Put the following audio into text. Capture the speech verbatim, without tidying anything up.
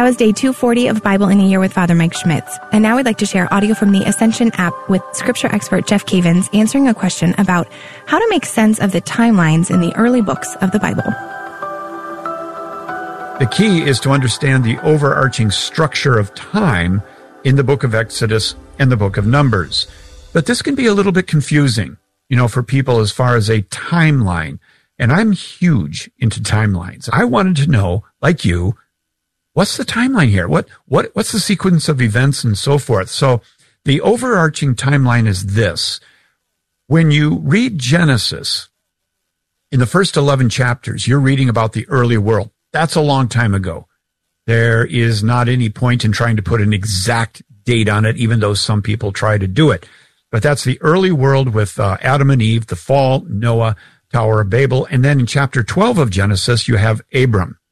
That was day two forty of Bible in a Year with Father Mike Schmitz. And now we'd like to share audio from the Ascension app with scripture expert Jeff Cavins answering a question about how to make sense of the timelines in the early books of the Bible. The key is to understand the overarching structure of time in the book of Exodus and the book of Numbers. But this can be a little bit confusing, you know, for people as far as a timeline. And I'm huge into timelines. I wanted to know, like you, what's the timeline here? What, what, what's the sequence of events and so forth? So the overarching timeline is this. When you read Genesis, in the first eleven chapters, you're reading about the early world. That's a long time ago. There is not any point in trying to put an exact date on it, even though some people try to do it. But that's the early world with uh, Adam and Eve, the fall, Noah, Tower of Babel. And then in chapter twelve of Genesis, you have Abram.